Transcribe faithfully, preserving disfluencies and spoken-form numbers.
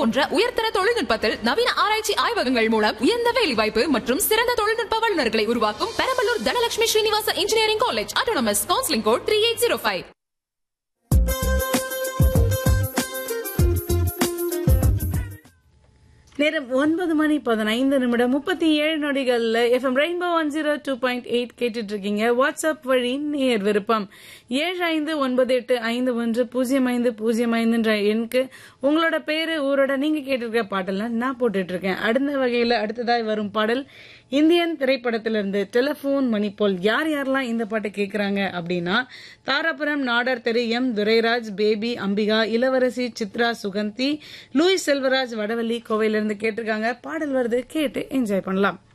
போன்ற உயர்தர தொழில்நுட்பத்தில் நவீன ஆராய்ச்சி ஆய்வகங்கள் மூலம் உயர்ந்த வேலைவாய்ப்பு மற்றும் சிறந்த தொழில்நுட்ப வல்லுநர்களை உருவாக்கும் Perambalur Dhanalakshmi Srinivasa engineering college autonomous. Counselling code three eight zero five. நேரம் ஒன்பது மணி பதினைந்து நிமிடம் முப்பத்தி ஏழு நொடிகள்ல FM rainbow one zero two point eight கேட்டுட்டு இருக்கீங்க. வாட்ஸ்அப் வழி நேர் விருப்பம் ஏழு ஐந்து ஒன்பது எட்டு ஐந்து ஒன்று பூஜ்ஜியம் ஐந்து பூஜ்ஜியம் ஐந்துன்ற எண்ணுக்கு உங்களோட பேரு ஊரோட நீங்க கேட்டிருக்க பாடலாம் நான் போட்டுட்டு இருக்கேன். அடுத்த வகையில அடுத்ததாய் வரும் பாடல் இந்தியன் திரைப்படத்திலிருந்து டெலிபோன் மணி போல். யார் யாரெல்லாம் இந்த பாட்டை கேட்கறாங்க அப்படின்னா தாராபுரம் நாடார் தெரு எம் துரைராஜ், பேபி, அம்பிகா, இளவரசி, சித்ரா, சுகந்தி, லூயிஸ் செல்வராஜ், வடவள்ளி கோவையிலிருந்து கேட்டிருக்காங்க. பாடல் வருது, கேட்டு என்ஜாய் பண்ணலாம்.